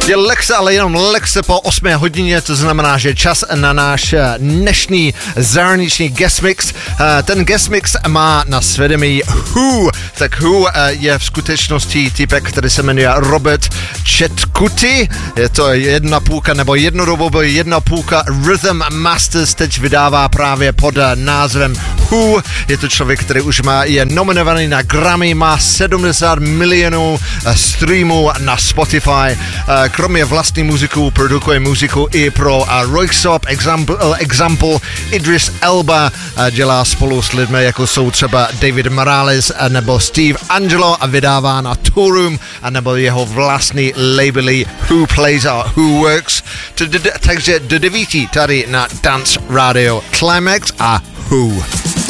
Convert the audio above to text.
Je lehce, ale jenom lehce po 8 hodině, to znamená, že čas na náš dnešní zahraniční guest mix. Ten guest mix má na svědomí Who. Tak Who je v skutečnosti týpek, který se jmenuje Robert Chetcuti. Je to 1,5 nebo jednu dobu byl 1,5 Rhythm Masters, teď vydává právě pod názvem Who. Je to člověk, který už je nominovaný na Grammy, má 70 milionů streamů na Spotify. Kromě vlastní muziku produkuje muziku i pro Röyksopp, Example, Idris Elba, dělá spolu s lidmi, jako jsou třeba David Morales nebo Steve Angelo a vydává na Toolroom, nebo jeho vlastní labely Who Plays a Who Works. Takže do 9 tady na Dance Radio Climax a Who.